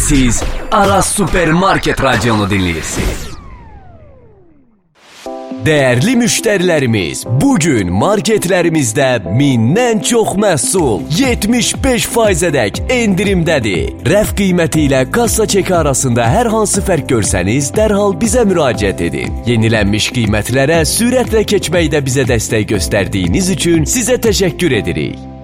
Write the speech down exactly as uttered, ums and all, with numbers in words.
Siz Aras Supermarket Radionu dinləyirsiniz. Dəyərli müştərilərimiz, bugün marketlərimizdə mindən çox məhsul yetmiş beş faizədək endirimdədir. Rəf qiyməti ilə kassa çeki arasında hər hansı fərq görsəniz, dərhal bizə müraciət edin. Yenilənmiş qiymətlərə sürətlə keçməkdə bizə dəstək göstərdiyiniz üçün sizə təşəkkür edirik.